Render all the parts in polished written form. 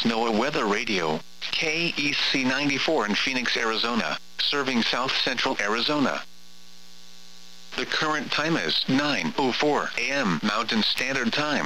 Service NOAA Weather Radio, KEC 94 in Phoenix, Arizona, serving south central Arizona. The current time is 9:04 a.m. Mountain Standard Time.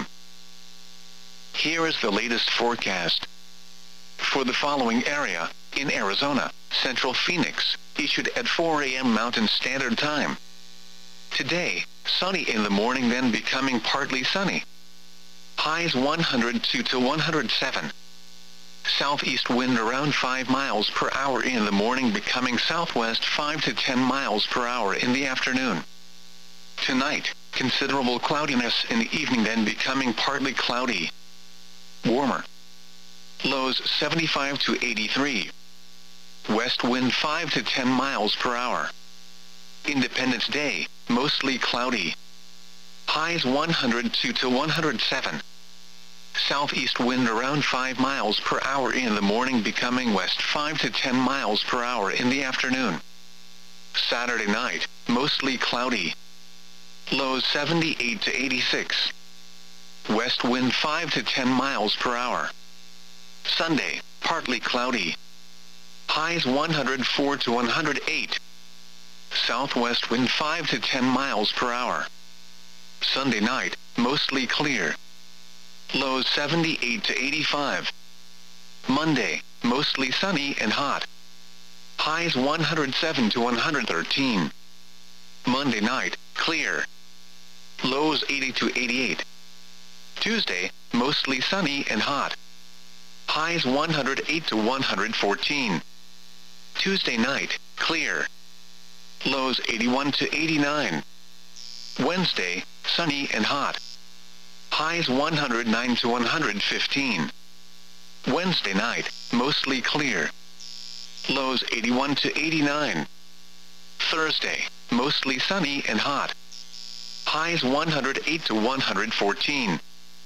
Here is the latest forecast. For the following area, in Arizona, Central Phoenix, issued at 4 a.m. Mountain Standard Time. Today, sunny in the morning then becoming partly sunny. Highs 102 to 107. Southeast wind around 5 miles per hour in the morning becoming southwest 5 to 10 miles per hour in the afternoon. Tonight, considerable cloudiness in the evening then becoming partly cloudy. Warmer. Lows 75 to 83. West wind 5 to 10 miles per hour. Independence Day, mostly cloudy. Highs 102 to 107. Southeast wind around 5 miles per hour in the morning becoming west 5 to 10 miles per hour in the afternoon. Saturday night, mostly cloudy. Lows 78 to 86. West wind 5 to 10 miles per hour. Sunday, partly cloudy. Highs 104 to 108. Southwest wind 5 to 10 miles per hour. Sunday night, mostly clear. Lows 78 to 85. Monday, mostly sunny and hot. Highs 107 to 113. Monday night, clear. Lows 80 to 88. Tuesday, mostly sunny and hot. Highs 108 to 114. Tuesday night, clear. Lows 81 to 89. Wednesday, sunny and hot. Highs 109 to 115. Wednesday night, mostly clear. Lows 81 to 89. Thursday, mostly sunny and hot. Highs 108 to 114.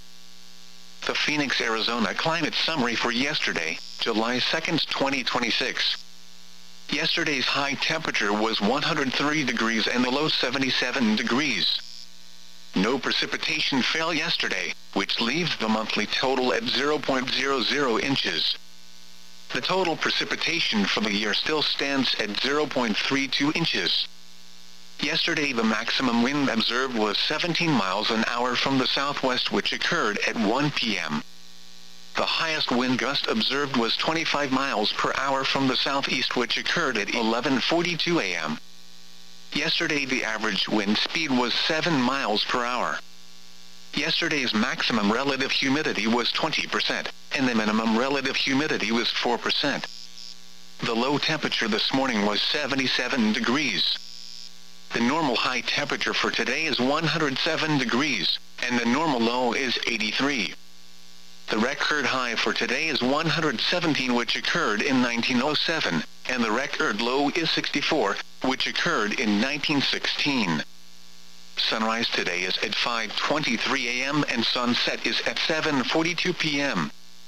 The Phoenix, Arizona climate summary for yesterday, July 2nd, 2026. Yesterday's high temperature was 103 degrees and the low 77 degrees. No precipitation fell yesterday, which leaves the monthly total at 0.00 inches. The total precipitation for the year still stands at 0.32 inches. Yesterday the maximum wind observed was 17 miles an hour from the southwest, which occurred at 1 p.m. The highest wind gust observed was 25 miles per hour from the southeast, which occurred at 11:42 a.m. Yesterday the average wind speed was 7 miles per hour. Yesterday's maximum relative humidity was 20%, and the minimum relative humidity was 4%. The low temperature this morning was 77 degrees. The normal high temperature for today is 107 degrees, and the normal low is 83. The record high for today is 117, which occurred in 1907, and the record low is 64, which occurred in 1916. Sunrise today is at 5:23 a.m. and sunset is at 7:42 p.m.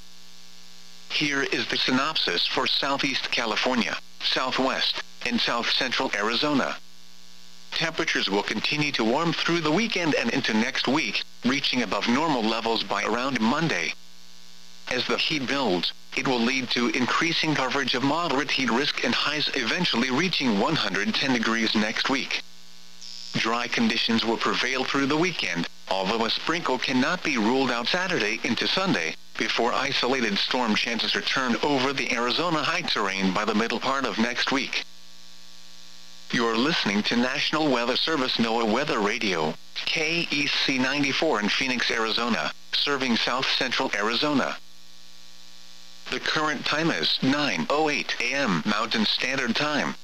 Here is the synopsis for Southeast California, Southwest, and South Central Arizona. Temperatures will continue to warm through the weekend and into next week, reaching above normal levels by around Monday. As the heat builds, it will lead to increasing coverage of moderate heat risk and highs eventually reaching 110 degrees next week. Dry conditions will prevail through the weekend, although a sprinkle cannot be ruled out Saturday into Sunday, before isolated storm chances return over the Arizona high terrain by the middle part of next week. You're listening to National Weather Service NOAA Weather Radio, KEC 94 in Phoenix, Arizona, serving south central Arizona. The current time is 9:08 a.m. Mountain Standard Time.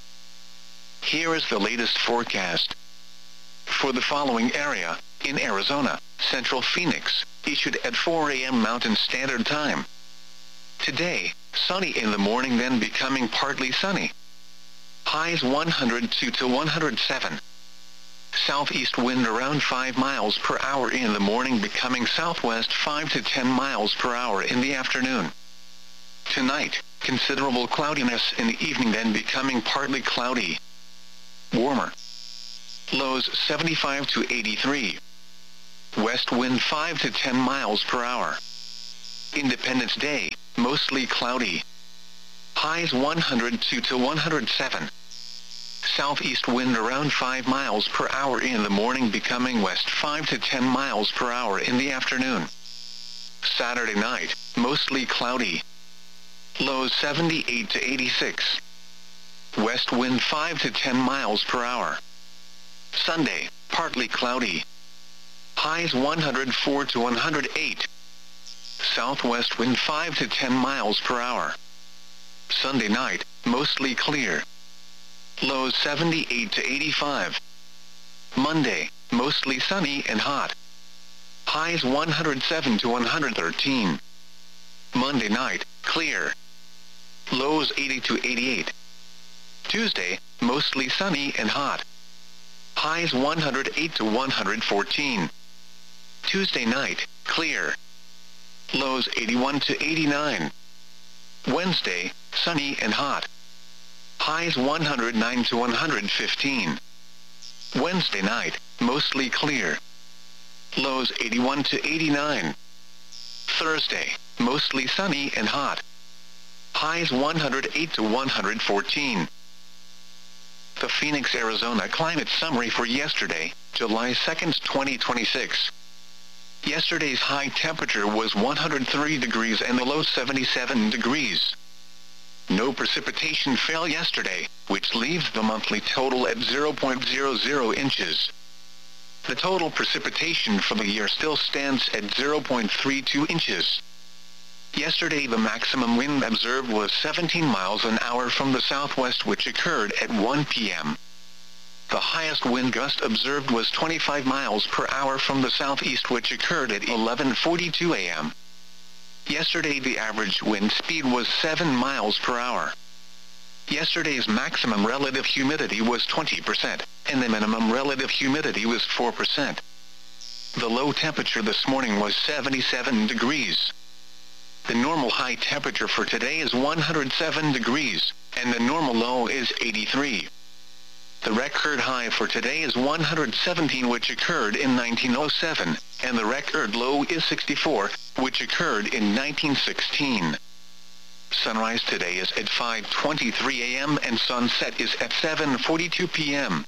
Here is the latest forecast. For the following area, in Arizona, Central Phoenix, issued at 4 a.m. Mountain Standard Time. Today, sunny in the morning then becoming partly sunny. Highs 102 to 107. Southeast wind around 5 miles per hour in the morning becoming southwest 5 to 10 miles per hour in the afternoon. Tonight, considerable cloudiness in the evening then becoming partly cloudy. Warmer. Lows 75 to 83. West wind 5 to 10 miles per hour. Independence Day, mostly cloudy. Highs 102 to 107. Southeast wind around 5 miles per hour in the morning, becoming west 5 to 10 miles per hour in the afternoon. Saturday night, mostly cloudy. Lows 78 to 86. West wind 5 to 10 miles per hour. Sunday, partly cloudy. Highs 104 to 108. Southwest wind 5 to 10 miles per hour. Sunday night, mostly clear. Lows 78 to 85. Monday, mostly sunny and hot. Highs 107 to 113. Monday night, clear. Lows 80 to 88. Tuesday, mostly sunny and hot. Highs 108 to 114. Tuesday night, clear. Lows 81 to 89. Wednesday, sunny and hot. Highs 109 to 115. Wednesday night, mostly clear. Lows 81 to 89. Thursday, mostly sunny and hot. Highs 108 to 114. The Phoenix, Arizona climate summary for yesterday, July 2nd, 2026. Yesterday's high temperature was 103 degrees and the low 77 degrees. No precipitation fell yesterday, which leaves the monthly total at 0.00 inches. The total precipitation for the year still stands at 0.32 inches. Yesterday the maximum wind observed was 17 miles an hour from the southwest, which occurred at 1 p.m. The highest wind gust observed was 25 miles per hour from the southeast, which occurred at 11:42 a.m. Yesterday the average wind speed was 7 miles per hour. Yesterday's maximum relative humidity was 20%, and the minimum relative humidity was 4%. The low temperature this morning was 77 degrees. The normal high temperature for today is 107 degrees, and the normal low is 83. The record high for today is 117, which occurred in 1907, and the record low is 64, which occurred in 1916. Sunrise today is at 5:23 a.m. and sunset is at 7:42 p.m.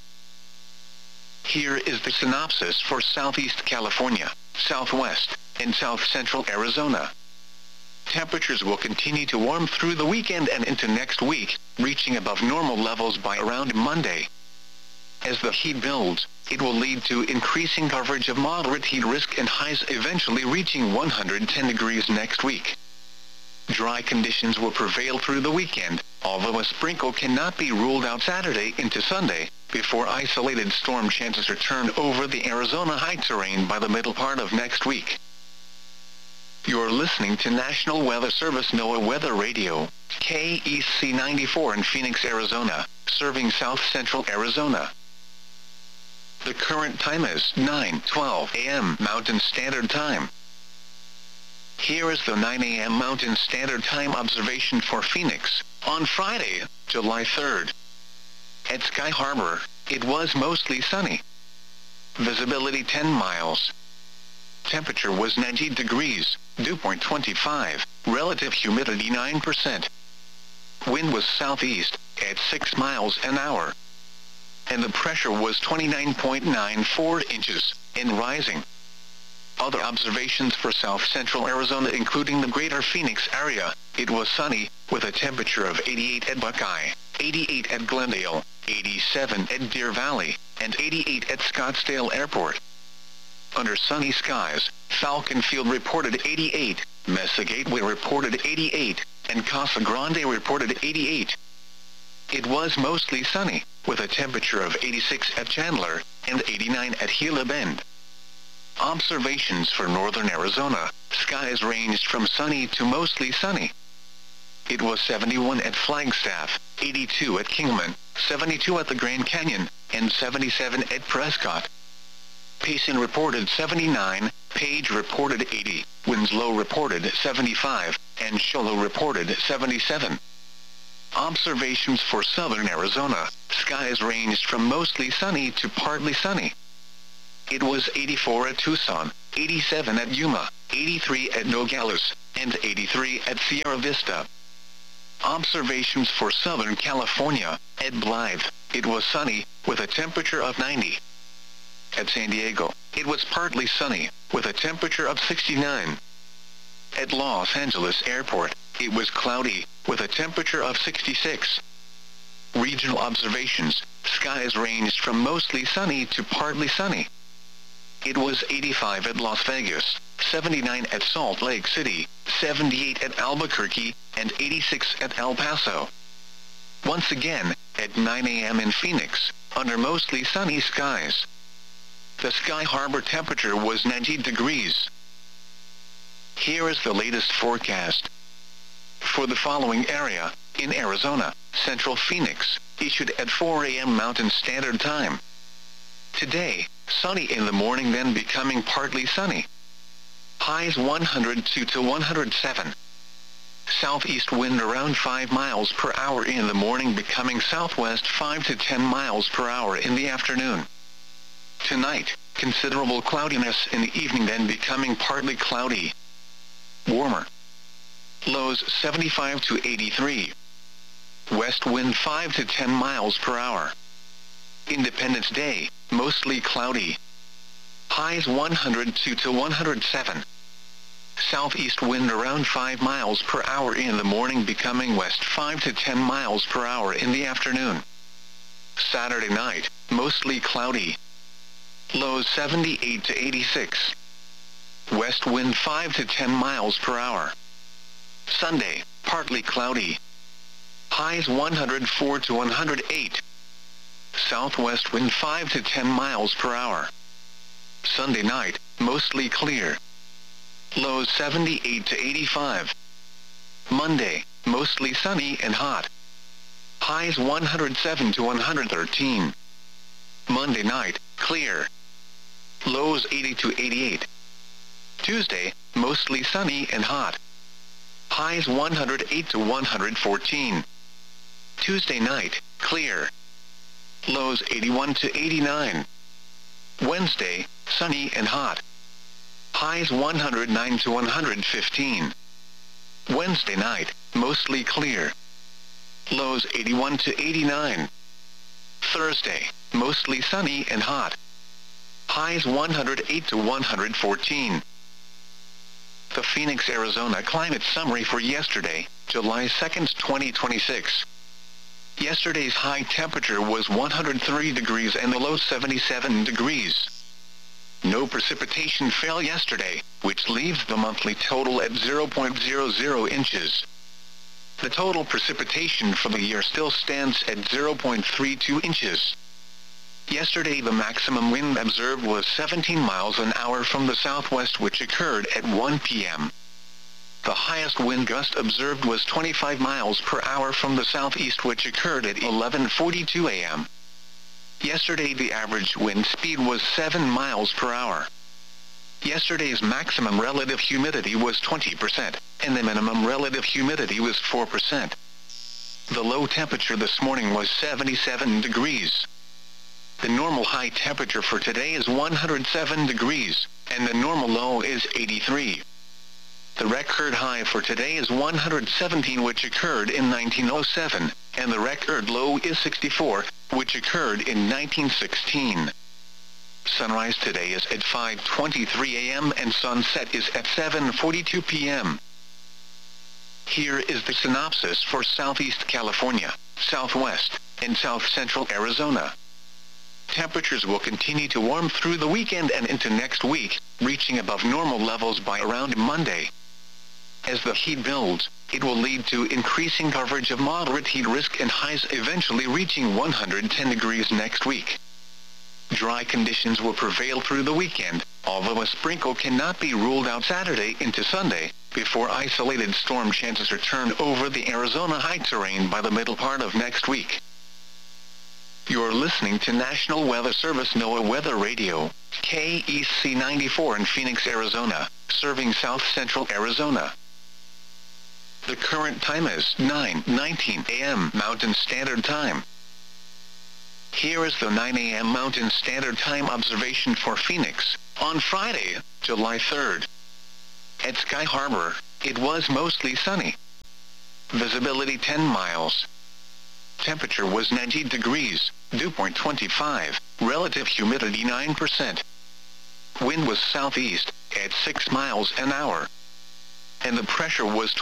Here is the synopsis for Southeast California, Southwest, and South Central Arizona. Temperatures will continue to warm through the weekend and into next week, reaching above normal levels by around Monday. As the heat builds, it will lead to increasing coverage of moderate heat risk and highs eventually reaching 110 degrees next week. Dry conditions will prevail through the weekend, although a sprinkle cannot be ruled out Saturday into Sunday, before isolated storm chances return over the Arizona high terrain by the middle part of next week. You're listening to National Weather Service NOAA Weather Radio, KEC 94 in Phoenix, Arizona, serving South Central Arizona. The current time is 9:12 a.m. Mountain Standard Time. Here is the 9 a.m. Mountain Standard Time observation for Phoenix, on Friday, July 3rd. At Sky Harbor, it was mostly sunny. Visibility 10 miles. Temperature was 90 degrees, dew point 25, relative humidity 9%. Wind was southeast, at 6 miles an hour. And the pressure was 29.94 inches, and rising. Other observations for South Central Arizona, including the greater Phoenix area, it was sunny, with a temperature of 88 at Buckeye, 88 at Glendale, 87 at Deer Valley, and 88 at Scottsdale Airport. Under sunny skies, Falcon Field reported 88, Mesa Gateway reported 88, and Casa Grande reported 88. It was mostly sunny, with a temperature of 86 at Chandler, and 89 at Gila Bend. Observations for northern Arizona, skies ranged from sunny to mostly sunny. It was 71 at Flagstaff, 82 at Kingman, 72 at the Grand Canyon, and 77 at Prescott. Payson reported 79, Page reported 80, Winslow reported 75, and Show Low reported 77. Observations for southern Arizona, skies ranged from mostly sunny to partly sunny. It was 84 at Tucson, 87 at Yuma, 83 at Nogales, and 83 at Sierra Vista. Observations for Southern California. At Blythe, it was sunny, with a temperature of 90. At San Diego, it was partly sunny, with a temperature of 69. At Los Angeles Airport, it was cloudy, with a temperature of 66. Regional observations. Skies ranged from mostly sunny to partly sunny. It was 85 at Las Vegas, 79 at Salt Lake City, 78 at Albuquerque, and 86 at El Paso. Once again, at 9 a.m. in Phoenix, under mostly sunny skies. The Sky Harbor temperature was 90 degrees. Here is the latest forecast. For the following area, in Arizona, Central Phoenix, issued at 4 a.m. Mountain Standard Time. Today, sunny in the morning, then becoming partly sunny. Highs 102 to 107. Southeast wind around 5 miles per hour in the morning, becoming southwest 5 to 10 miles per hour in the afternoon. Tonight, considerable cloudiness in the evening, then becoming partly cloudy. Warmer. Lows 75 to 83. West wind 5 to 10 miles per hour. Independence Day, mostly cloudy. Highs 102 to 107. Southeast wind around 5 miles per hour in the morning, becoming west 5 to 10 miles per hour in the afternoon. Saturday night, mostly cloudy. Lows 78 to 86. West wind 5 to 10 miles per hour. Sunday, partly cloudy. Highs 104 to 108. Southwest wind 5 to 10 miles per hour. Sunday night, mostly clear. Lows 78 to 85. Monday, mostly sunny and hot. Highs 107 to 113. Monday night, clear. Lows 80 to 88. Tuesday, mostly sunny and hot. Highs 108 to 114. Tuesday night, clear. Lows 81 to 89. Wednesday, sunny and hot. Highs 109 to 115. Wednesday night, mostly clear. Lows 81 to 89. Thursday, mostly sunny and hot. Highs 108 to 114. The Phoenix, Arizona climate summary for yesterday, July 2, 2026. Yesterday's high temperature was 103 degrees and the low 77 degrees. No precipitation fell yesterday, which leaves the monthly total at 0.00 inches. The total precipitation for the year still stands at 0.32 inches. Yesterday the maximum wind observed was 17 miles an hour from the southwest, which occurred at 1 p.m. The highest wind gust observed was 25 miles per hour from the southeast, which occurred at 11:42 a.m. Yesterday the average wind speed was 7 miles per hour. Yesterday's maximum relative humidity was 20%, and the minimum relative humidity was 4%. The low temperature this morning was 77 degrees. The normal high temperature for today is 107 degrees, and the normal low is 83. The record high for today is 117, which occurred in 1907, and the record low is 64, which occurred in 1916. Sunrise today is at 5:23 a.m. and sunset is at 7:42 p.m. Here is the synopsis for Southeast California, Southwest, and South Central Arizona. Temperatures will continue to warm through the weekend and into next week, reaching above normal levels by around Monday. As the heat builds, it will lead to increasing coverage of moderate heat risk and highs eventually reaching 110 degrees next week. Dry conditions will prevail through the weekend, although a sprinkle cannot be ruled out Saturday into Sunday, before isolated storm chances return over the Arizona high terrain by the middle part of next week. You're listening to National Weather Service NOAA Weather Radio, KEC 94 in Phoenix, Arizona, serving South Central Arizona. The current time is 9:19 a.m. Mountain Standard Time. Here is the 9 a.m. Mountain Standard Time observation for Phoenix, On Friday, July 3rd, at Sky Harbor, it was mostly sunny. Visibility 10 miles. Temperature was 90 degrees, dew point 25, relative humidity 9%. Wind was southeast, at 6 miles an hour. And the pressure was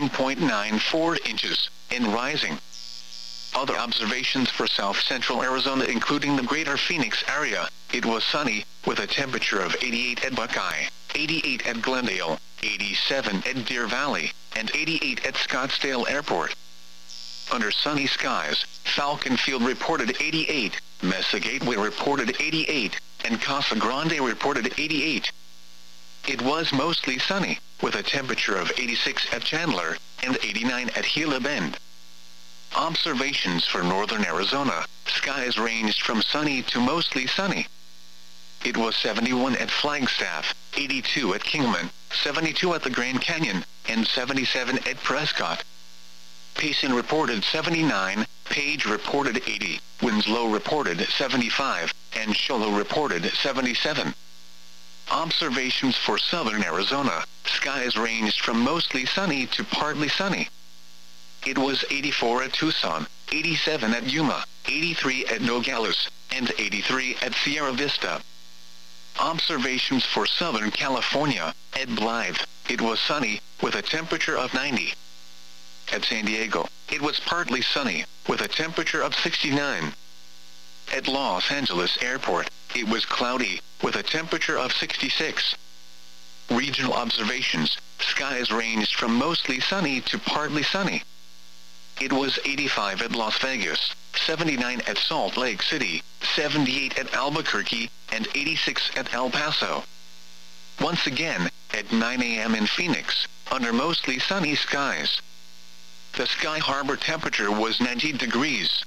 29.94 inches, and rising. Other observations for south central Arizona including the greater Phoenix area, it was sunny, with a temperature of 88 at Buckeye, 88 at Glendale, 87 at Deer Valley, and 88 at Scottsdale Airport. Under sunny skies, Falcon Field reported 88, Mesa Gateway reported 88, and Casa Grande reported 88. It was mostly sunny, with a temperature of 86 at Chandler, and 89 at Gila Bend. Observations for northern Arizona, skies ranged from sunny to mostly sunny. It was 71 at Flagstaff, 82 at Kingman, 72 at the Grand Canyon, and 77 at Prescott. Payson reported 79, Page reported 80, Winslow reported 75, and Show Low reported 77. Observations for southern Arizona, skies ranged from mostly sunny to partly sunny. It was 84 at Tucson, 87 at Yuma, 83 at Nogales, and 83 at Sierra Vista. Observations for Southern California, at Blythe, it was sunny, with a temperature of 90. At San Diego, it was partly sunny, with a temperature of 69. At Los Angeles Airport, it was cloudy, with a temperature of 66. Regional observations, skies ranged from mostly sunny to partly sunny. It was 85 at Las Vegas, 79 at Salt Lake City, 78 at Albuquerque, and 86 at El Paso. Once again, at 9 a.m. in Phoenix, under mostly sunny skies. The Sky Harbor temperature was 90 degrees.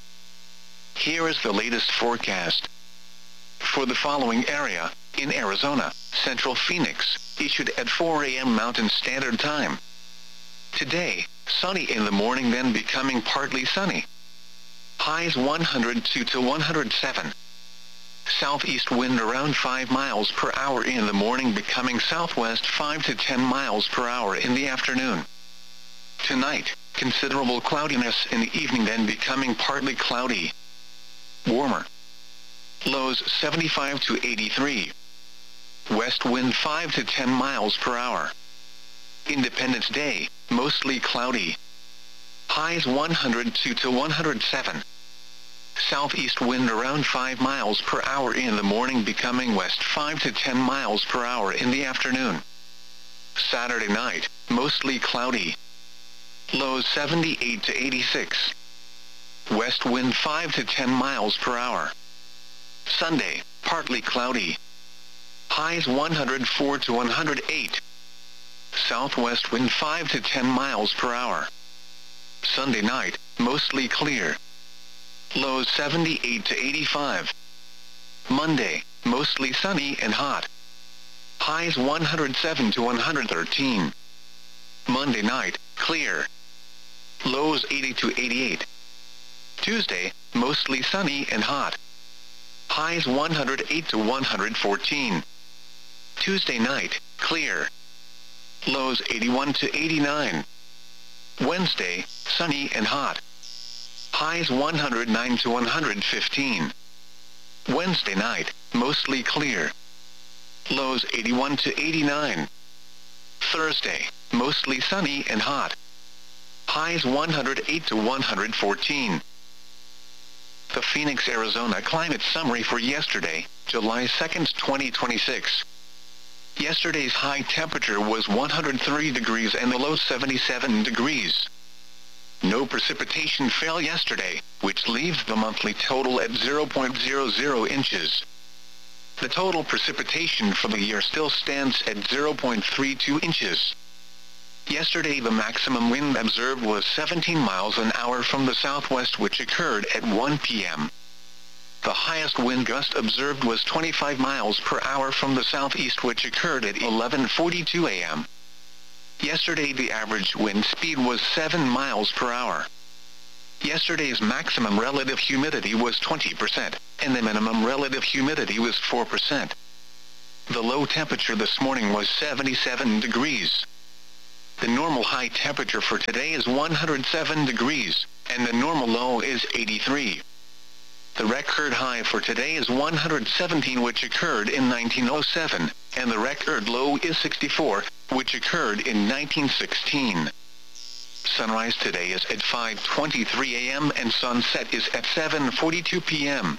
Here is the latest forecast. For the following area, in Arizona, Central Phoenix, issued at 4 a.m. Mountain Standard Time. Today, sunny in the morning then becoming partly sunny. Highs 102 to 107. Southeast wind around 5 miles per hour in the morning becoming southwest 5 to 10 miles per hour in the afternoon. Tonight, considerable cloudiness in the evening then becoming partly cloudy. Warmer. Lows 75 to 83. West wind 5 to 10 miles per hour. Independence Day, mostly cloudy. Highs 102 to 107. Southeast wind around 5 miles per hour in the morning becoming west 5 to 10 miles per hour in the afternoon. Saturday night, mostly cloudy. Lows 78 to 86. West wind 5 to 10 miles per hour. Sunday, partly cloudy. Highs 104 to 108. Southwest wind 5 to 10 miles per hour. Sunday night, mostly clear. Lows 78 to 85. Monday, mostly sunny and hot. Highs 107 to 113. Monday night, clear. Lows 80 to 88. Tuesday, mostly sunny and hot. Highs 108 to 114. Tuesday night, clear. Lows 81 to 89. Wednesday, sunny and hot. Highs 109 to 115. Wednesday night, mostly clear. Lows 81 to 89. Thursday, mostly sunny and hot. Highs 108 to 114. The Phoenix, Arizona climate summary for yesterday, July 2nd, 2026. Yesterday's high temperature was 103 degrees and the low 77 degrees. No precipitation fell yesterday, which leaves the monthly total at 0.00 inches. The total precipitation for the year still stands at 0.32 inches. Yesterday the maximum wind observed was 17 miles an hour from the southwest, which occurred at 1 p.m. The highest wind gust observed was 25 miles per hour from the southeast, which occurred at 11:42 a.m. Yesterday the average wind speed was 7 miles per hour. Yesterday's maximum relative humidity was 20%, and the minimum relative humidity was 4%. The low temperature this morning was 77 degrees. The normal high temperature for today is 107 degrees, and the normal low is 83. The record high for today is 117, which occurred in 1907, and the record low is 64, which occurred in 1916. Sunrise today is at 5:23 a.m. and sunset is at 7:42 p.m.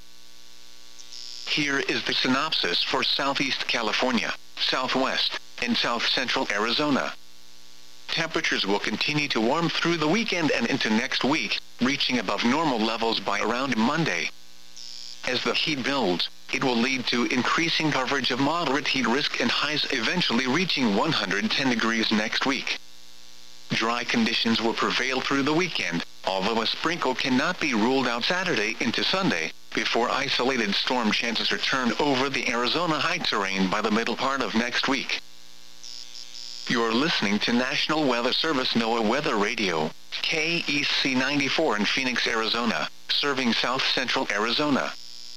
Here is the synopsis for Southeast California, Southwest, and South Central Arizona. Temperatures will continue to warm through the weekend and into next week, reaching above normal levels by around Monday. As the heat builds, it will lead to increasing coverage of moderate heat risk and highs eventually reaching 110 degrees next week. Dry conditions will prevail through the weekend, although a sprinkle cannot be ruled out Saturday into Sunday, before isolated storm chances return over the Arizona high terrain by the middle part of next week. You're listening to National Weather Service NOAA Weather Radio, KEC 94 in Phoenix, Arizona, serving South Central Arizona.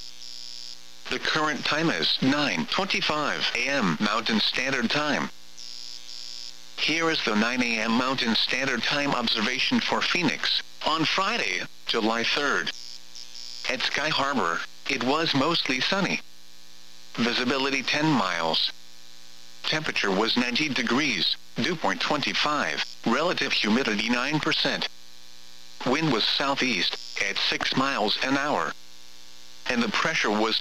The current time is 9:25 a.m. Mountain Standard Time. Here is the 9 a.m. Mountain Standard Time observation for Phoenix, on Friday, July 3rd. At Sky Harbor, it was mostly sunny. Visibility 10 miles. Temperature was 90 degrees, dew point 25, relative humidity 9%. Wind was southeast, at 6 miles an hour. And the pressure was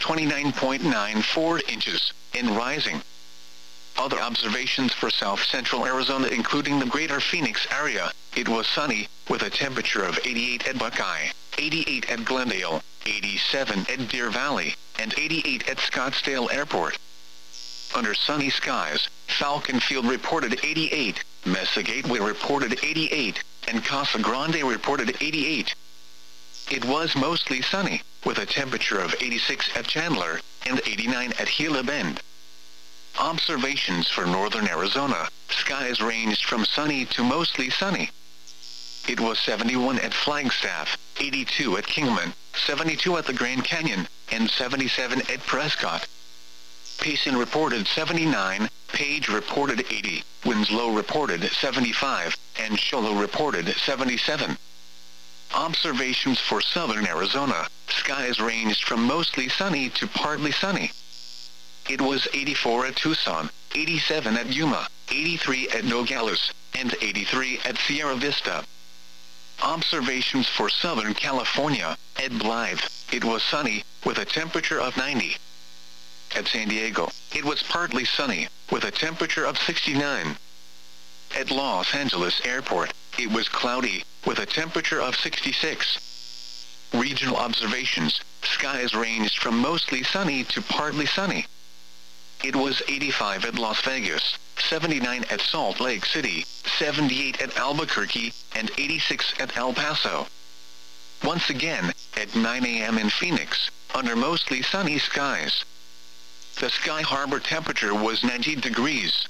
29.94 inches, and rising. Other observations for South Central Arizona including the greater Phoenix area, it was sunny, with a temperature of 88 at Buckeye, 88 at Glendale, 87 at Deer Valley, and 88 at Scottsdale Airport. Under sunny skies, Falcon Field reported 88, Mesa Gateway reported 88, and Casa Grande reported 88. It was mostly sunny, with a temperature of 86 at Chandler, and 89 at Gila Bend. Observations for northern Arizona, skies ranged from sunny to mostly sunny. It was 71 at Flagstaff, 82 at Kingman, 72 at the Grand Canyon, and 77 at Prescott. Payson reported 79, Page reported 80, Winslow reported 75, and Show Low reported 77. Observations for southern Arizona, skies ranged from mostly sunny to partly sunny. It was 84 at Tucson, 87 at Yuma, 83 at Nogales, and 83 at Sierra Vista. Observations for Southern California, at Blythe, it was sunny, with a temperature of 90. At San Diego, it was partly sunny, with a temperature of 69. At Los Angeles Airport, it was cloudy, with a temperature of 66. Regional observations, skies ranged from mostly sunny to partly sunny. It was 85 at Las Vegas, 79 at Salt Lake City, 78 at Albuquerque, and 86 at El Paso. Once again, at 9 a.m. in Phoenix, under mostly sunny skies. The Sky Harbor temperature was 90 degrees.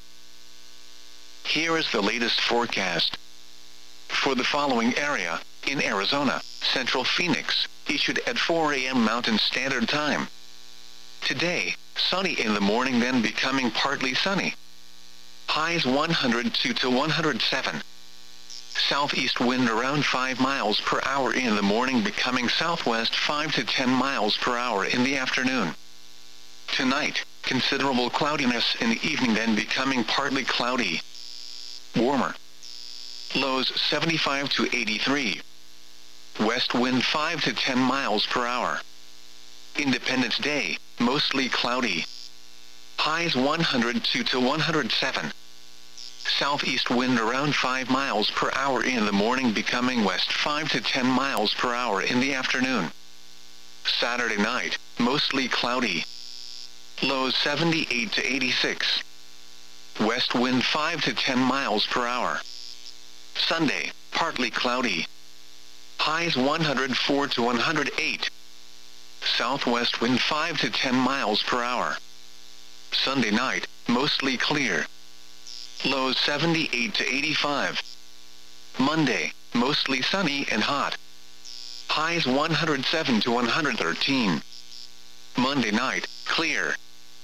Here is the latest forecast. For the following area, in Arizona, Central Phoenix, issued at 4 a.m. Mountain Standard Time. Today, sunny in the morning then becoming partly sunny. Highs 102 to 107. Southeast wind around 5 miles per hour in the morning becoming southwest 5 to 10 miles per hour in the afternoon. Tonight, considerable cloudiness in the evening then becoming partly cloudy. Warmer. Lows 75 to 83. West wind 5 to 10 miles per hour. Independence Day, mostly cloudy. Highs 102 to 107. Southeast wind around 5 miles per hour in the morning becoming west 5 to 10 miles per hour in the afternoon. Saturday night, mostly cloudy. Lows 78 to 86. West wind 5 to 10 miles per hour. Sunday, partly cloudy. Highs 104 to 108. Southwest wind 5 to 10 miles per hour. Sunday night, mostly clear. Lows 78 to 85. Monday, mostly sunny and hot. Highs 107 to 113. Monday night, clear.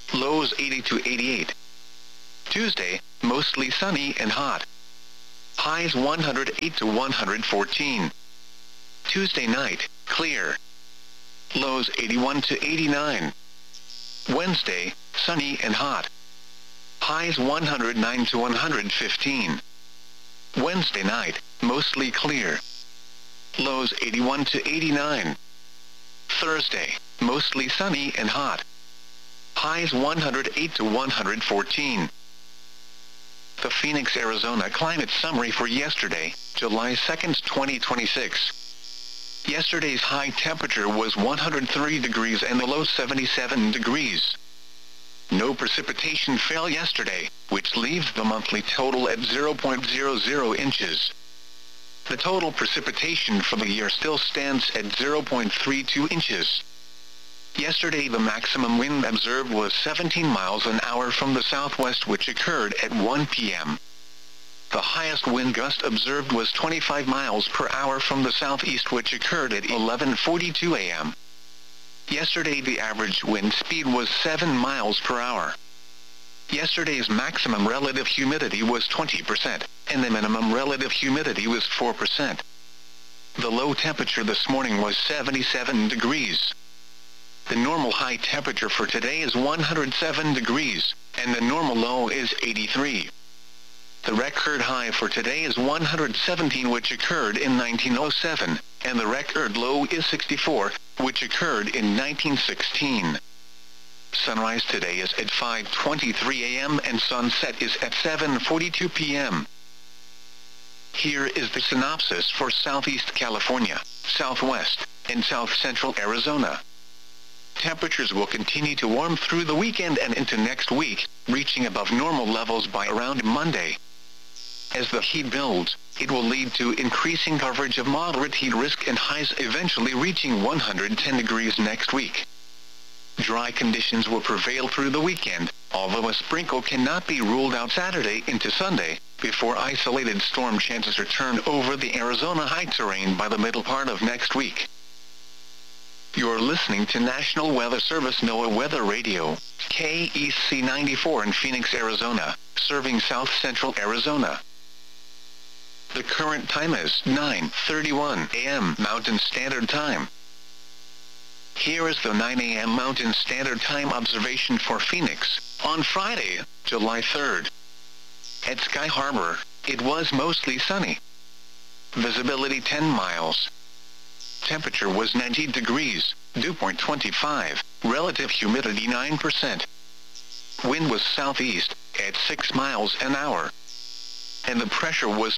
Lows 80 to 88. Tuesday, mostly sunny and hot. Highs 108 to 114. Tuesday night, clear. Lows 81 to 89. Wednesday, sunny and hot. Highs 109 to 115. Wednesday night, mostly clear. Lows 81 to 89. Thursday, mostly sunny and hot. Highs 108 to 114. The Phoenix, Arizona climate summary for yesterday, July 2, 2026. Yesterday's high temperature was 103 degrees and the low 77 degrees. No precipitation fell yesterday, which leaves the monthly total at 0.00 inches. The total precipitation for the year still stands at 0.32 inches. Yesterday the maximum wind observed was 17 miles an hour from the southwest, which occurred at 1 p.m. The highest wind gust observed was 25 miles per hour from the southeast, which occurred at 11:42 a.m. Yesterday the average wind speed was 7 miles per hour. Yesterday's maximum relative humidity was 20%, and the minimum relative humidity was 4%. The low temperature this morning was 77 degrees. The normal high temperature for today is 107 degrees, and the normal low is 83. The record high for today is 117, which occurred in 1907, and the record low is 64, which occurred in 1916. Sunrise today is at 5:23 a.m. and sunset is at 7:42 p.m. Here is the synopsis for Southeast California, Southwest, and South Central Arizona. Temperatures will continue to warm through the weekend and into next week, reaching above normal levels by around Monday. As the heat builds, it will lead to increasing coverage of moderate heat risk and highs eventually reaching 110 degrees next week. Dry conditions will prevail through the weekend, although a sprinkle cannot be ruled out Saturday into Sunday, before isolated storm chances return over the Arizona high terrain by the middle part of next week. You're listening to National Weather Service NOAA Weather Radio, KEC 94 in Phoenix, Arizona, serving South Central Arizona. The current time is 9:31 a.m. Mountain Standard Time. Here is the 9 a.m. Mountain Standard Time observation for Phoenix, on Friday, July 3rd. At Sky Harbor, it was mostly sunny. Visibility 10 miles. Temperature was 90 degrees, dew point 25, relative humidity 9%. Wind was southeast, at 6 miles an hour. And the pressure was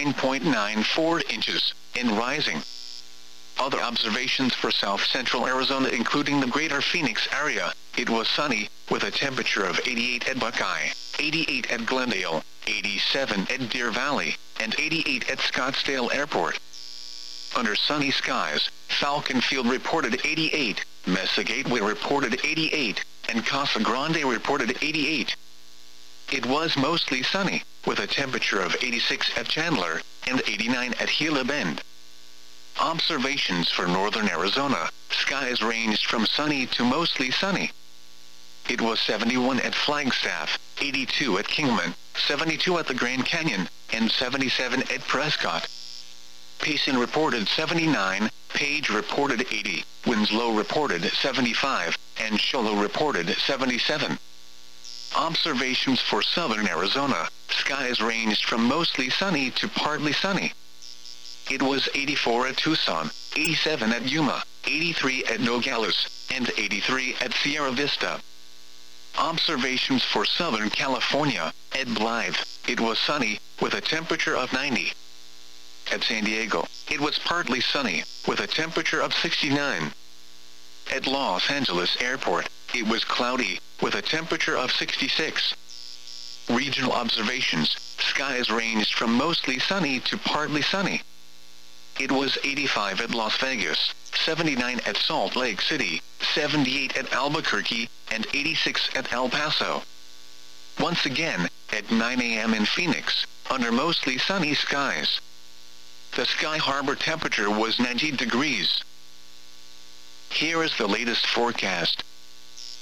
29.94 inches, and rising. Other observations for South Central Arizona, including the greater Phoenix area, it was sunny, with a temperature of 88 at Buckeye, 88 at Glendale, 87 at Deer Valley, and 88 at Scottsdale Airport. Under sunny skies, Falcon Field reported 88, Mesa Gateway reported 88, and Casa Grande reported 88. It was mostly sunny, with a temperature of 86 at Chandler, and 89 at Gila Bend. Observations for northern Arizona, skies ranged from sunny to mostly sunny. It was 71 at Flagstaff, 82 at Kingman, 72 at the Grand Canyon, and 77 at Prescott. Payson reported 79, Page reported 80, Winslow reported 75, and Show Low reported 77. Observations for southern Arizona, skies ranged from mostly sunny to partly sunny. It was 84 at Tucson, 87 at Yuma, 83 at Nogales, and 83 at Sierra Vista. Observations for Southern California, at Blythe, it was sunny, with a temperature of 90. At San Diego, it was partly sunny, with a temperature of 69. At Los Angeles Airport, it was cloudy, with a temperature of 66. Regional observations, skies ranged from mostly sunny to partly sunny. It was 85 at Las Vegas, 79 at Salt Lake City, 78 at Albuquerque, and 86 at El Paso. Once again, at 9 a.m. in Phoenix, under mostly sunny skies. The Sky Harbor temperature was 90 degrees. Here is the latest forecast.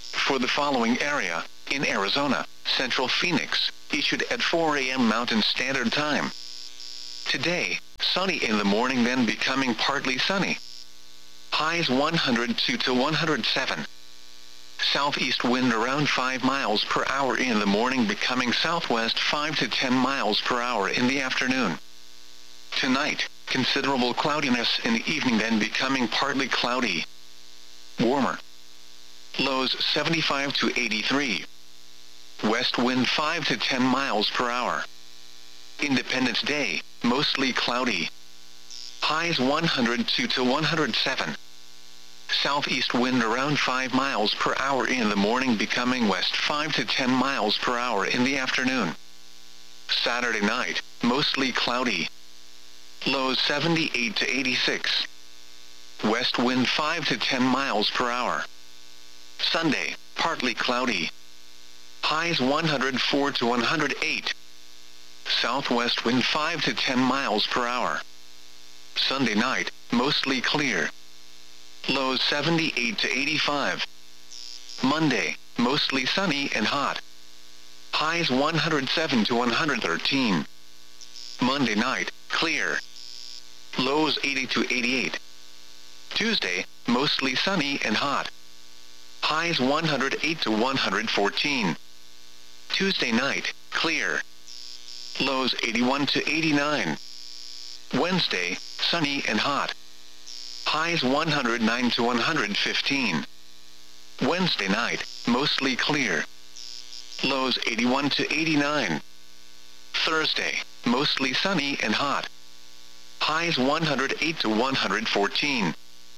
for the following area, in Arizona, Central Phoenix, issued at 4 a.m. Mountain Standard Time. Today, sunny in the morning then becoming partly sunny. Highs 102 to 107. Southeast wind around 5 miles per hour in the morning becoming southwest 5 to 10 miles per hour in the afternoon. Tonight, considerable cloudiness in the evening then becoming partly cloudy. Warmer. Lows 75 to 83. West wind 5 to 10 miles per hour. Independence Day, mostly cloudy. Highs 102 to 107. Southeast wind around 5 miles per hour in the morning becoming west 5 to 10 miles per hour in the afternoon. Saturday night, mostly cloudy. Lows 78 to 86. West wind 5 to 10 miles per hour. Sunday, partly cloudy. Highs 104 to 108. Southwest wind 5 to 10 miles per hour. Sunday night, mostly clear. Lows 78 to 85. Monday, mostly sunny and hot. Highs 107 to 113. Monday night, clear. Lows 80 to 88. Tuesday, mostly sunny and hot. Highs 108 to 114. Tuesday night, clear. Lows 81 to 89. Wednesday, sunny and hot. Highs 109 to 115. Wednesday night, mostly clear. Lows 81 to 89. Thursday, mostly sunny and hot. Highs 108 to 114.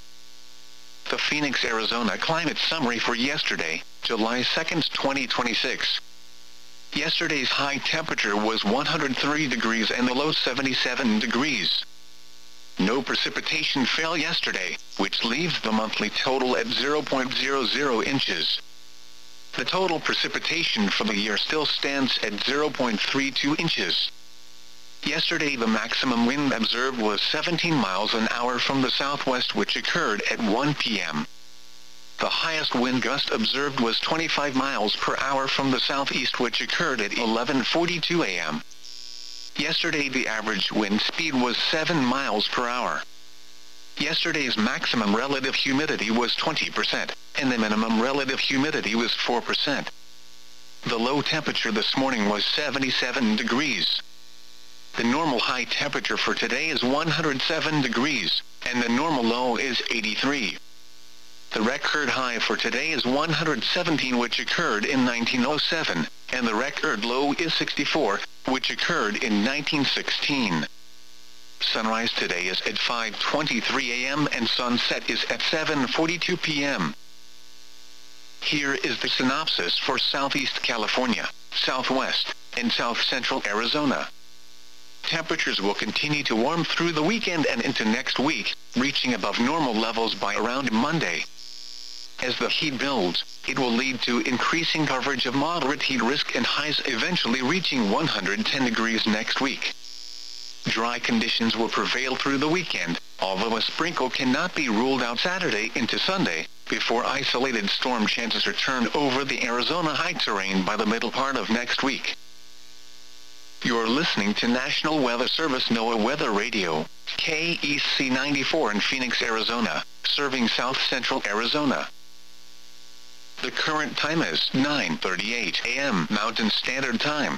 The Phoenix, Arizona climate summary for yesterday, July 2, 2026. Yesterday's high temperature was 103 degrees and the low 77 degrees. No precipitation fell yesterday, which leaves the monthly total at 0.00 inches. The total precipitation for the year still stands at 0.32 inches. Yesterday the maximum wind observed was 17 miles an hour from the southwest, which occurred at 1 p.m. The highest wind gust observed was 25 miles per hour from the southeast, which occurred at 11:42 a.m. Yesterday the average wind speed was 7 miles per hour. Yesterday's maximum relative humidity was 20%, and the minimum relative humidity was 4%. The low temperature this morning was 77 degrees. The normal high temperature for today is 107 degrees, and the normal low is 83. The record high for today is 117, which occurred in 1907, and the record low is 64, which occurred in 1916. Sunrise today is at 5:23 a.m. and sunset is at 7:42 p.m. Here is the synopsis for Southeast California, Southwest, and South Central Arizona. Temperatures will continue to warm through the weekend and into next week, reaching above normal levels by around Monday. As the heat builds, it will lead to increasing coverage of moderate heat risk and highs eventually reaching 110 degrees next week. Dry conditions will prevail through the weekend, although a sprinkle cannot be ruled out Saturday into Sunday, before isolated storm chances return over the Arizona high terrain by the middle part of next week. You're listening to National Weather Service NOAA Weather Radio, KEC 94 in Phoenix, Arizona, serving South Central Arizona. The current time is 9:38 a.m. Mountain Standard Time.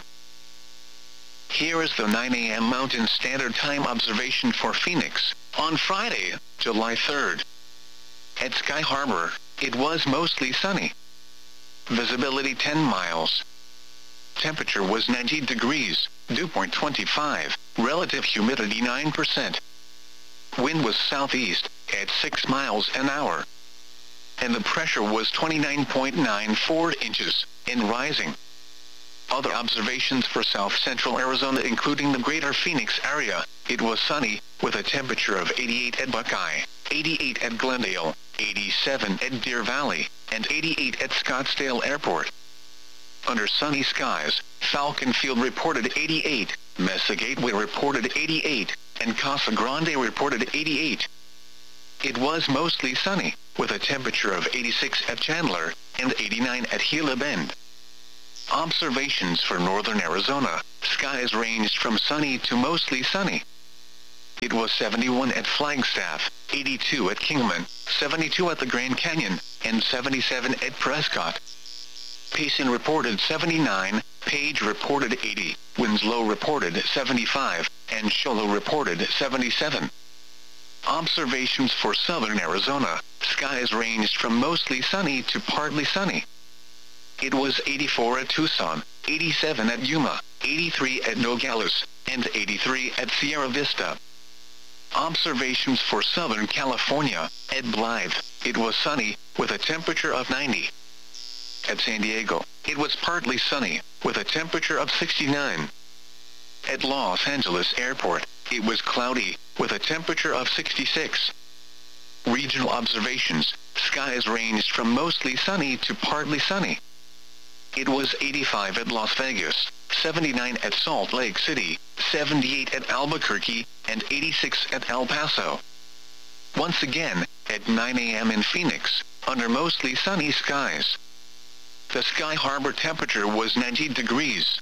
Here is the 9 a.m. Mountain Standard Time observation for Phoenix, on Friday, July 3rd. At Sky Harbor, it was mostly sunny. Visibility 10 miles. Temperature was 90 degrees, dew point 25, relative humidity 9%. Wind was southeast, at 6 miles an hour. And the pressure was 29.94 inches, and rising. Other observations for South Central Arizona, including the greater Phoenix area, it was sunny, with a temperature of 88 at Buckeye, 88 at Glendale, 87 at Deer Valley, and 88 at Scottsdale Airport. Under sunny skies, Falcon Field reported 88, Mesa Gateway reported 88, and Casa Grande reported 88. It was mostly sunny, with a temperature of 86 at Chandler and 89 at Gila Bend. Observations for northern Arizona: skies ranged from sunny to mostly sunny. It was 71 at Flagstaff, 82 at Kingman, 72 at the Grand Canyon, and 77 at Prescott. Payson reported 79, Page reported 80, Winslow reported 75, and Show Low reported 77. Observations for southern Arizona: skies ranged from mostly sunny to partly sunny. It was 84 at Tucson, 87 at Yuma, 83 at Nogales, and 83 at Sierra Vista. Observations for Southern California: at Blythe, it was sunny, with a temperature of 90. At San Diego, it was partly sunny, with a temperature of 69. At Los Angeles Airport, it was cloudy, with a temperature of 66. Regional observations: skies ranged from mostly sunny to partly sunny. It was 85 at Las Vegas, 79 at Salt Lake City, 78 at Albuquerque, and 86 at El Paso. Once again, at 9 a.m. in Phoenix, under mostly sunny skies. The Sky Harbor temperature was 90 degrees.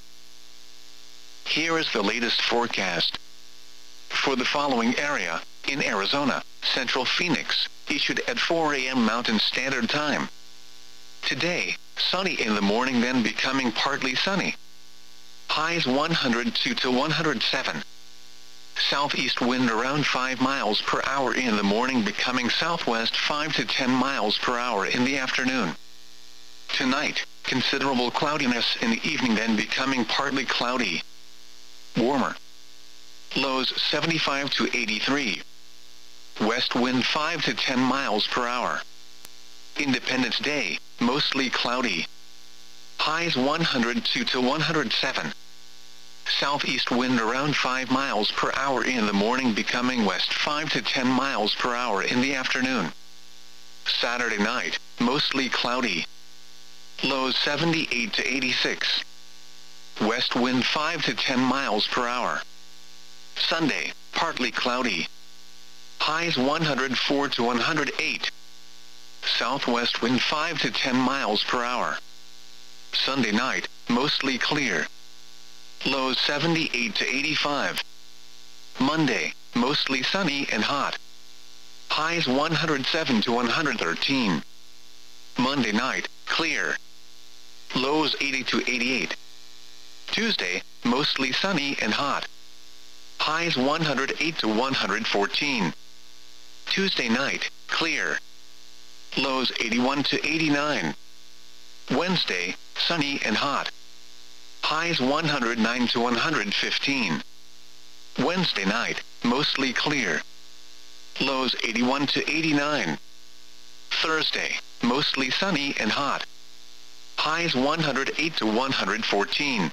Here is the latest forecast. For the following area, in Arizona, Central Phoenix, issued at 4 a.m. Mountain Standard Time. Today, sunny in the morning, then becoming partly sunny. Highs 102 to 107. Southeast wind around 5 miles per hour in the morning, becoming southwest 5 to 10 miles per hour in the afternoon. Tonight, considerable cloudiness in the evening, then becoming partly cloudy. Warmer. Lows 75 to 83. West wind 5 to 10 miles per hour. Independence Day, mostly cloudy. Highs 102 to 107. Southeast wind around 5 miles per hour in the morning, becoming west 5 to 10 miles per hour in the afternoon. Saturday night, mostly cloudy. Lows 78 to 86. West wind 5 to 10 miles per hour. Sunday, partly cloudy. Highs 104 to 108. Southwest wind 5 to 10 miles per hour. Sunday night, mostly clear. Lows 78 to 85. Monday, mostly sunny and hot. Highs 107 to 113. Monday night, clear. Lows 80 to 88. Tuesday, mostly sunny and hot. Highs 108 to 114. Tuesday night, clear. Lows 81 to 89. Wednesday, sunny and hot. Highs 109 to 115. Wednesday night, mostly clear. Lows 81 to 89. Thursday, mostly sunny and hot. Highs 108 to 114.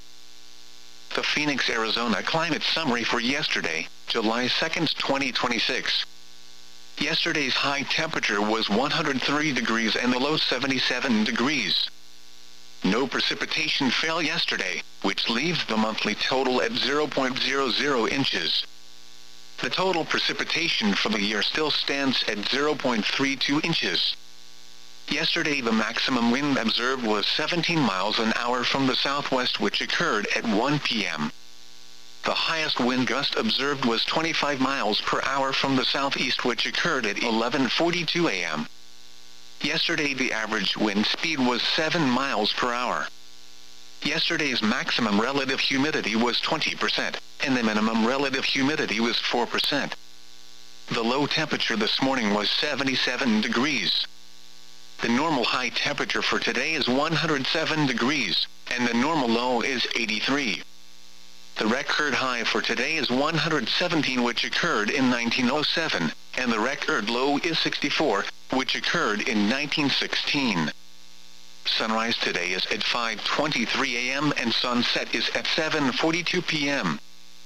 The Phoenix, Arizona climate summary for yesterday, July 2, 2026. Yesterday's high temperature was 103 degrees and the low 77 degrees. No precipitation fell yesterday, which leaves the monthly total at 0.00 inches. The total precipitation for the year still stands at 0.32 inches. Yesterday the maximum wind observed was 17 miles an hour from the southwest, which occurred at 1 p.m. The highest wind gust observed was 25 miles per hour from the southeast, which occurred at 11:42 a.m. Yesterday the average wind speed was 7 miles per hour. Yesterday's maximum relative humidity was 20%, and the minimum relative humidity was 4%. The low temperature this morning was 77 degrees. The normal high temperature for today is 107 degrees, and the normal low is 83. The record high for today is 117, which occurred in 1907, and the record low is 64, which occurred in 1916. Sunrise today is at 5:23 a.m. and sunset is at 7:42 p.m.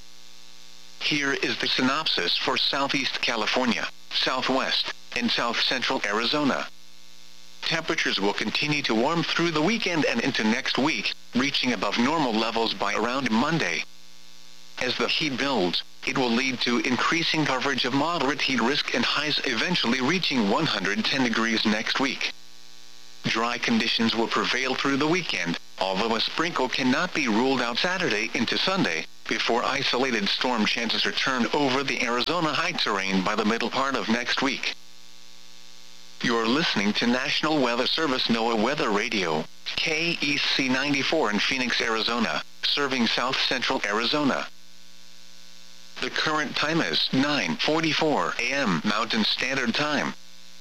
Here is the synopsis for Southeast California, Southwest, and South Central Arizona. Temperatures will continue to warm through the weekend and into next week, reaching above normal levels by around Monday. As the heat builds, It will lead to increasing coverage of moderate heat risk and highs eventually reaching 110 degrees next week. Dry conditions will prevail through the weekend, although a sprinkle cannot be ruled out Saturday into Sunday, before isolated storm chances return over the Arizona high terrain by the middle part of next week. You're listening to National Weather Service NOAA Weather Radio, KEC 94 in Phoenix, Arizona, serving south central Arizona. The current time is 9:44 a.m. Mountain Standard Time.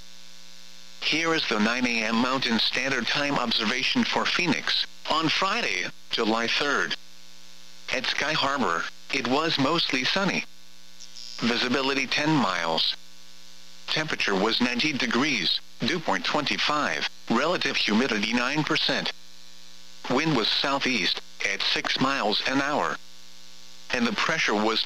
Here is the 9 a.m. Mountain Standard Time observation for Phoenix, on Friday, July 3rd. At Sky Harbor, it was mostly sunny. Visibility 10 miles. Temperature was 90 degrees, dew point 25, relative humidity 9%. Wind was southeast, at 6 miles an hour. And the pressure was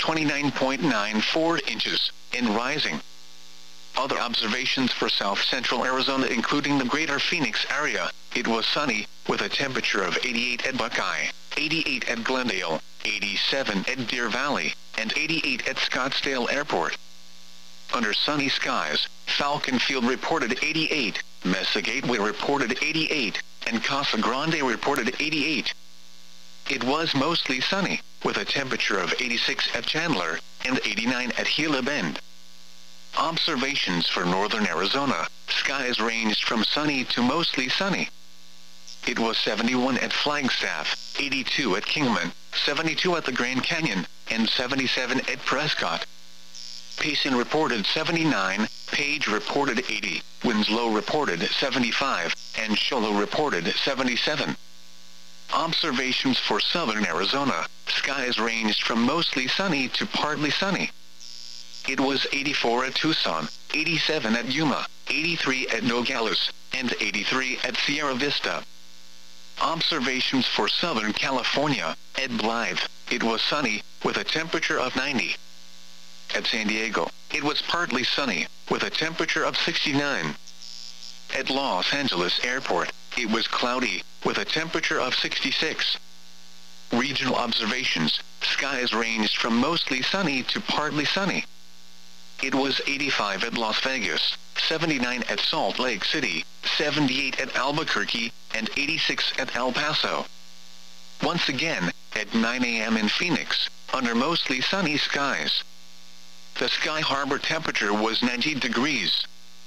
29.94 inches, and rising. Other observations for south central Arizona including the greater Phoenix area, it was sunny, with a temperature of 88 at Buckeye, 88 at Glendale, 87 at Deer Valley, and 88 at Scottsdale Airport. Under sunny skies, Falcon Field reported 88, Mesa Gateway reported 88, and Casa Grande reported 88. It was mostly sunny, with a temperature of 86 at Chandler, and 89 at Gila Bend. Observations for northern Arizona, skies ranged from sunny to mostly sunny. It was 71 at Flagstaff, 82 at Kingman, 72 at the Grand Canyon, and 77 at Prescott. Payson reported 79, Page reported 80, Winslow reported 75, and Show Low reported 77. Observations for southern Arizona, skies ranged from mostly sunny to partly sunny. It was 84 at Tucson, 87 at Yuma, 83 at Nogales, and 83 at Sierra Vista. Observations for southern California, at Blythe, it was sunny, with a temperature of 90. At San Diego, it was partly sunny, with a temperature of 69. At Los Angeles Airport, it was cloudy, with a temperature of 66. Regional observations, skies ranged from mostly sunny to partly sunny. It was 85 at Las Vegas, 79 at Salt Lake City, 78 at Albuquerque, and 86 at El Paso. Once again, at 9 a.m. in Phoenix, under mostly sunny skies. The Sky Harbor temperature was 90 degrees.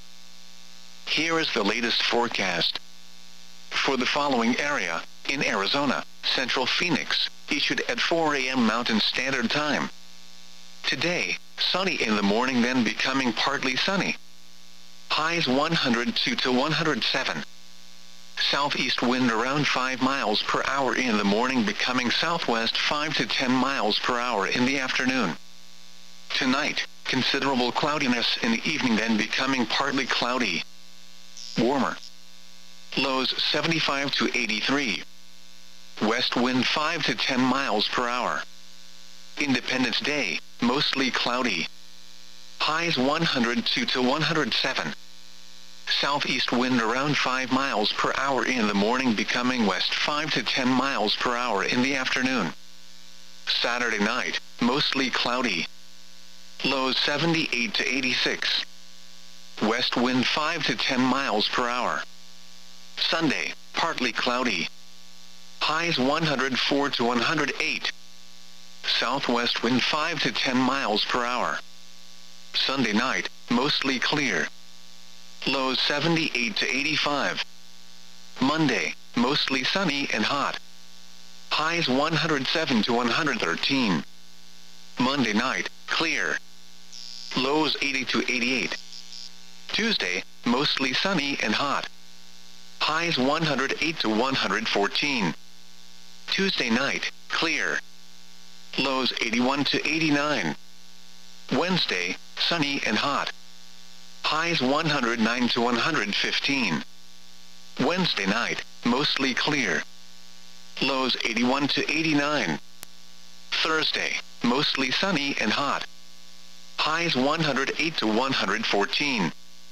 Here is the latest forecast. For the following area, in Arizona, Central Phoenix, issued at 4 a.m. Mountain Standard Time. Today, sunny in the morning then becoming partly sunny. Highs 102 to 107. Southeast wind around 5 miles per hour in the morning becoming southwest 5 to 10 miles per hour in the afternoon. Tonight, considerable cloudiness in the evening then becoming partly cloudy. Warmer. Lows 75 to 83. West wind 5 to 10 miles per hour. Independence Day, mostly cloudy. Highs 102 to 107. Southeast wind around 5 miles per hour in the morning becoming west 5 to 10 miles per hour in the afternoon. Saturday night, mostly cloudy. Lows 78 to 86. West wind 5 to 10 miles per hour. Sunday, partly cloudy. Highs 104 to 108. Southwest wind 5 to 10 miles per hour. Sunday night, mostly clear. Lows 78 to 85. Monday, mostly sunny and hot. Highs 107 to 113. Monday night, clear. Lows 80 to 88. Tuesday, mostly sunny and hot. Highs 108 to 114. Tuesday night, clear. Lows 81 to 89. Wednesday, sunny and hot. Highs 109 to 115. Wednesday night, mostly clear. Lows 81 to 89. Thursday, mostly sunny and hot. Highs 108 to 114.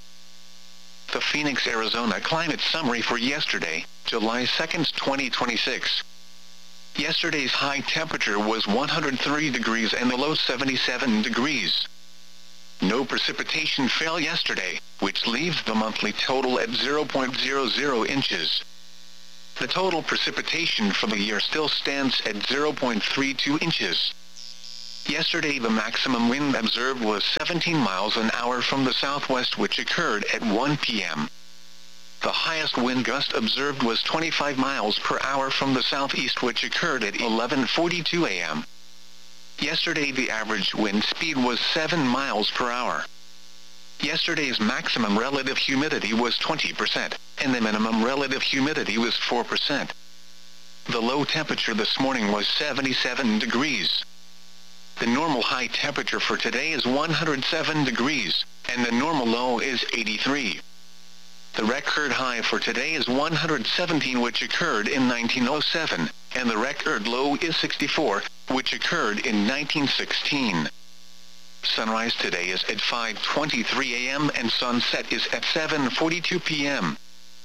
The Phoenix, Arizona climate summary for yesterday, July 2, 2026. Yesterday's high temperature was 103 degrees and the low 77 degrees. No precipitation fell yesterday, which leaves the monthly total at 0.00 inches. The total precipitation for the year still stands at 0.32 inches. Yesterday the maximum wind observed was 17 miles an hour from the southwest, which occurred at 1 p.m. The highest wind gust observed was 25 miles per hour from the southeast, which occurred at 11:42 a.m. Yesterday the average wind speed was 7 miles per hour. Yesterday's maximum relative humidity was 20%, and the minimum relative humidity was 4%. The low temperature this morning was 77 degrees. The normal high temperature for today is 107 degrees, and the normal low is 83. The record high for today is 117, which occurred in 1907, and the record low is 64, which occurred in 1916. Sunrise today is at 5:23 a.m. and sunset is at 7:42 p.m.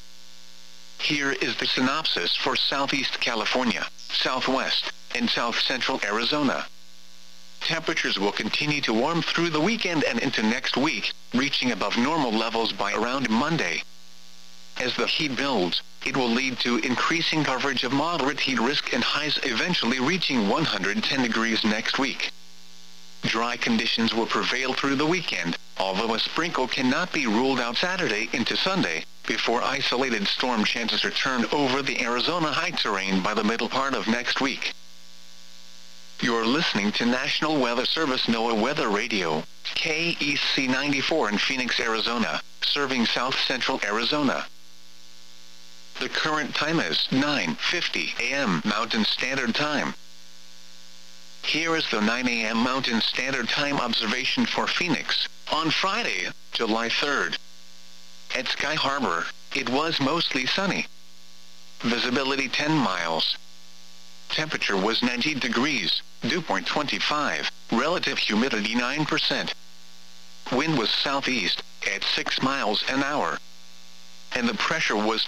Here is the synopsis for Southeast California, Southwest, and South Central Arizona. Temperatures will continue to warm through the weekend and into next week, reaching above normal levels by around Monday. As the heat builds, it will lead to increasing coverage of moderate heat risk and highs eventually reaching 110 degrees next week. Dry conditions will prevail through the weekend, although a sprinkle cannot be ruled out Saturday into Sunday, before isolated storm chances return over the Arizona high terrain by the middle part of next week. You're listening to National Weather Service NOAA Weather Radio, KEC 94 in Phoenix, Arizona, serving South Central Arizona. The current time is 9:50 a.m. Mountain Standard Time. Here is the 9 a.m. Mountain Standard Time observation for Phoenix, on Friday, July 3rd. At Sky Harbor, it was mostly sunny. Visibility 10 miles. Temperature was 90 degrees, dew point 25, relative humidity 9%. Wind was southeast, at 6 miles an hour. And the pressure was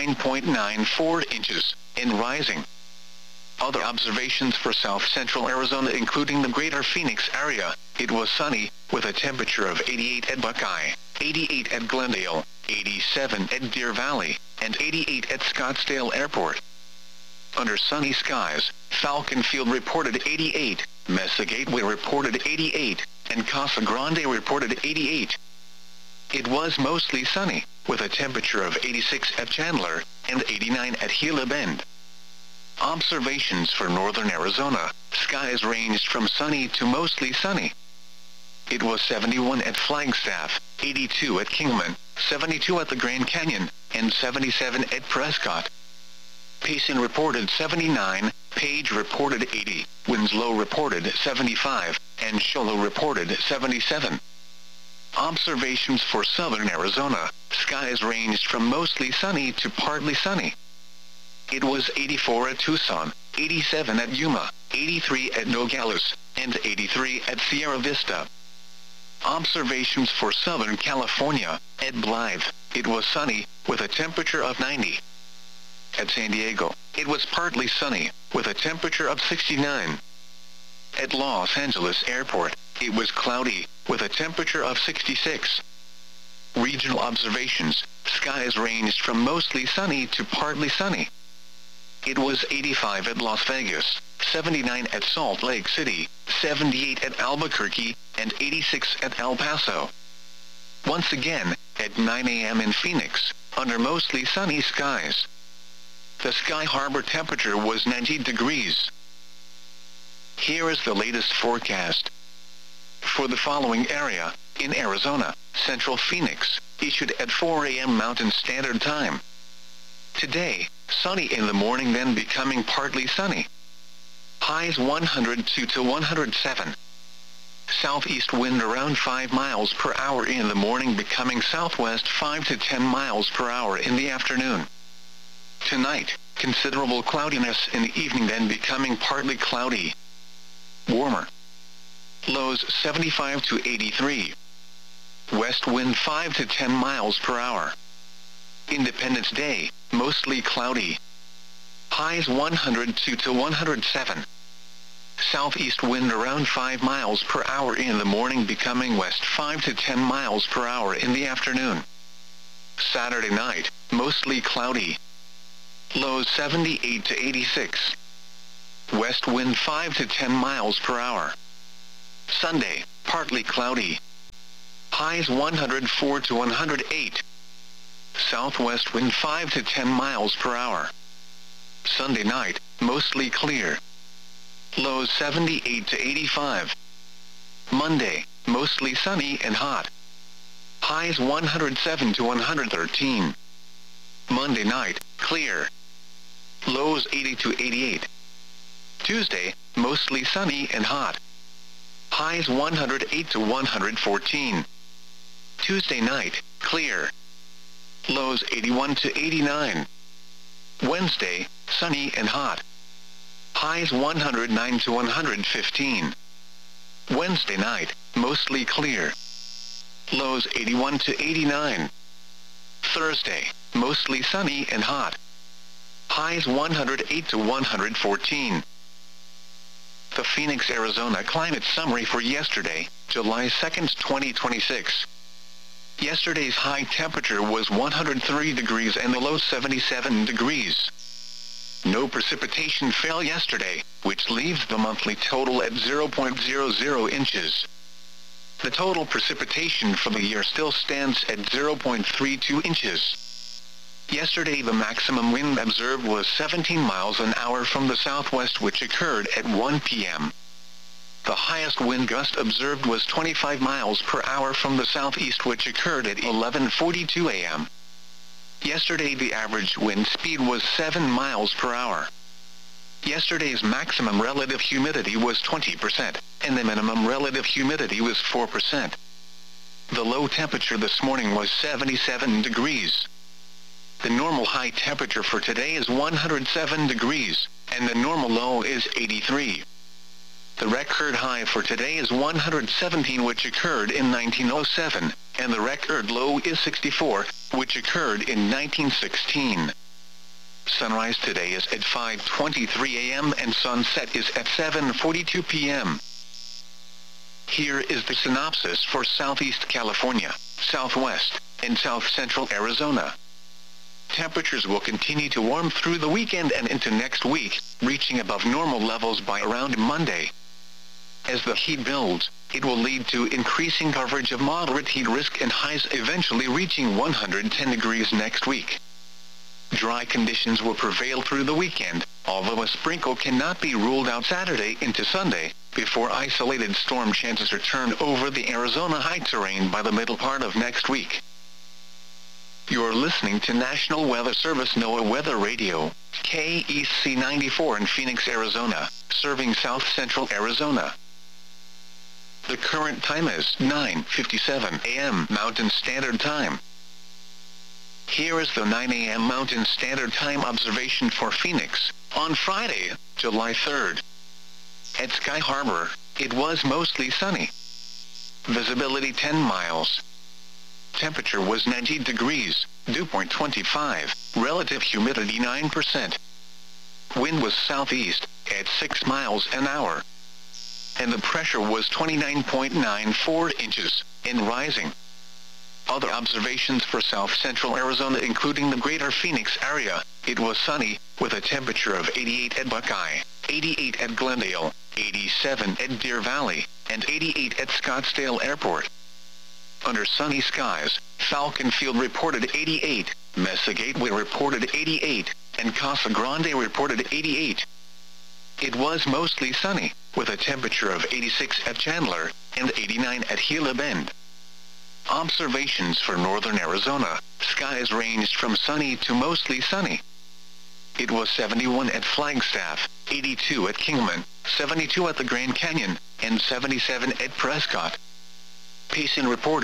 29.94 inches, and rising. Other observations for South Central Arizona, including the greater Phoenix area, it was sunny, with a temperature of 88 at Buckeye, 88 at Glendale, 87 at Deer Valley, and 88 at Scottsdale Airport. Under sunny skies, Falcon Field reported 88, Mesa Gateway reported 88, and Casa Grande reported 88. It was mostly sunny, with a temperature of 86 at Chandler, and 89 at Gila Bend. Observations for northern Arizona, skies ranged from sunny to mostly sunny. It was 71 at Flagstaff, 82 at Kingman, 72 at the Grand Canyon, and 77 at Prescott. Payson reported 79, Page reported 80, Winslow reported 75, and Show Low reported 77. Observations for southern Arizona, skies ranged from mostly sunny to partly sunny. It was 84 at Tucson, 87 at Yuma, 83 at Nogales, and 83 at Sierra Vista. Observations for southern California, at Blythe, it was sunny, with a temperature of 90. At San Diego, it was partly sunny, with a temperature of 69. At Los Angeles Airport, it was cloudy, with a temperature of 66. Regional observations, skies ranged from mostly sunny to partly sunny. It was 85 at Las Vegas, 79 at Salt Lake City, 78 at Albuquerque, and 86 at El Paso. Once again, at 9 a.m. in Phoenix, under mostly sunny skies. The Sky Harbor temperature was 90 degrees. Here is the latest forecast. For the following area, in Arizona, Central Phoenix, issued at 4 a.m. Mountain Standard Time. Today, sunny in the morning, then becoming partly sunny. Highs 102 to 107. Southeast wind around 5 miles per hour in the morning, becoming southwest 5 to 10 miles per hour in the afternoon. Tonight, considerable cloudiness in the evening, then becoming partly cloudy. Warmer. Lows 75 to 83. West wind 5 to 10 miles per hour. Independence Day, mostly cloudy. Highs 102 to 107. Southeast wind around 5 miles per hour in the morning, becoming west 5 to 10 miles per hour in the afternoon. Saturday night, mostly cloudy. Lows 78 to 86. West wind 5 to 10 miles per hour. Sunday, partly cloudy. Highs 104 to 108. Southwest wind 5 to 10 miles per hour. Sunday night, mostly clear. Lows 78 to 85. Monday, mostly sunny and hot. Highs 107 to 113. Monday night, clear. Lows 80 to 88. Tuesday, mostly sunny and hot. Highs 108 to 114. Tuesday night, clear. Lows 81 to 89. Wednesday, sunny and hot. Highs 109 to 115. Wednesday night, mostly clear. Lows 81 to 89. Thursday, mostly sunny and hot. Highs 108 to 114. The Phoenix, Arizona climate summary for yesterday, July 2, 2026. Yesterday's high temperature was 103 degrees and the low 77 degrees. No precipitation fell yesterday, which leaves the monthly total at 0.00 inches. The total precipitation for the year still stands at 0.32 inches. Yesterday the maximum wind observed was 17 miles an hour from the southwest, which occurred at 1 p.m. The highest wind gust observed was 25 miles per hour from the southeast, which occurred at 11:42 a.m. Yesterday the average wind speed was 7 miles per hour. Yesterday's maximum relative humidity was 20%, and the minimum relative humidity was 4%. The low temperature this morning was 77 degrees. The normal high temperature for today is 107 degrees, and the normal low is 83. The record high for today is 117, which occurred in 1907, and the record low is 64, which occurred in 1916. Sunrise today is at 5:23 a.m. and sunset is at 7:42 p.m. Here is the synopsis for Southeast California, Southwest, and South Central Arizona. Temperatures will continue to warm through the weekend and into next week, reaching above normal levels by around Monday. As the heat builds, it will lead to increasing coverage of moderate heat risk and highs eventually reaching 110 degrees next week. Dry conditions will prevail through the weekend, although a sprinkle cannot be ruled out Saturday into Sunday, before isolated storm chances return over the Arizona high terrain by the middle part of next week. You're listening to National Weather Service NOAA Weather Radio, KEC 94 in Phoenix, Arizona, serving South Central Arizona. The current time is 9:57 a.m. Mountain Standard Time. Here is the 9 a.m. Mountain Standard Time observation for Phoenix, on Friday, July 3rd. At Sky Harbor, it was mostly sunny. Visibility 10 miles. Temperature was 90 degrees, dew point 25, relative humidity 9%. Wind was southeast, at 6 miles an hour. And the pressure was 29.94 inches, and rising. Other observations for South Central Arizona, including the greater Phoenix area, it was sunny, with a temperature of 88 at Buckeye, 88 at Glendale, 87 at Deer Valley, and 88 at Scottsdale Airport. Under sunny skies, Falcon Field reported 88, Mesa Gateway reported 88, and Casa Grande reported 88. It was mostly sunny, with a temperature of 86 at Chandler, and 89 at Gila Bend. Observations for northern Arizona, skies ranged from sunny to mostly sunny. It was 71 at Flagstaff, 82 at Kingman, 72 at the Grand Canyon, and 77 at Prescott. Payson reported